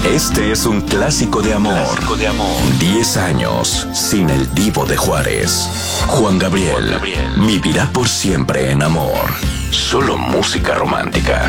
Este es un clásico de amor. 10 años sin el Divo de Juárez. Juan Gabriel vivirá por siempre en amor. Solo música romántica.